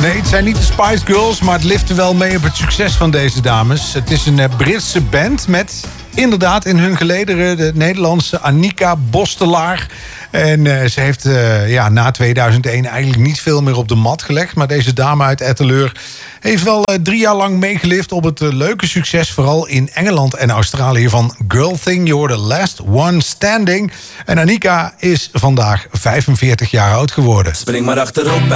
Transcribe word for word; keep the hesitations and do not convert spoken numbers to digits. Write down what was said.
Nee, het zijn niet de Spice Girls, maar het lift er wel mee op het succes van deze dames. Het is een Britse band met inderdaad in hun gelederen de Nederlandse Annika Bostelaar. En uh, ze heeft uh, ja, na tweeduizend één eigenlijk niet veel meer op de mat gelegd. Maar deze dame uit Etteleur heeft wel uh, drie jaar lang meegelift op het uh, leuke succes. Vooral in Engeland en Australië van Girl Thing. Je hoorde Last One Standing. En Annika is vandaag vijfenveertig jaar oud geworden. Spring maar achterop.